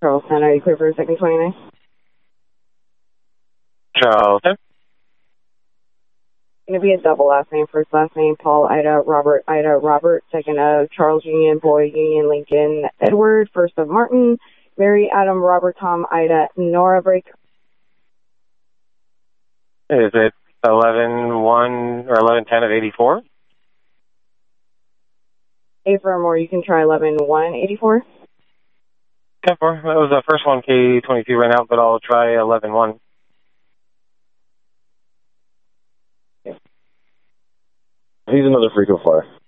Charleston. Are you clear for a second 29? Charleston. Going to be a double last name. First last name, Paul, Ida, Robert. Second of Charles Union, Boy, Union, Lincoln, Edward. First of Martin, Mary, Adam, Robert, Tom, Ida, Nora, break. Is it 11-1 or 11-10 of 84? Affirm, or you can try 11-1-84. 10-4. That was the first one, K22 ran out, but I'll try 11-1. He's another frequent flyer.